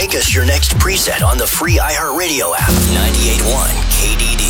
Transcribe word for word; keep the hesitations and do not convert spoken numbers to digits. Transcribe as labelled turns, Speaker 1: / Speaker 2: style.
Speaker 1: Make us your next preset on the free iHeartRadio app. ninety-eight point one K D D.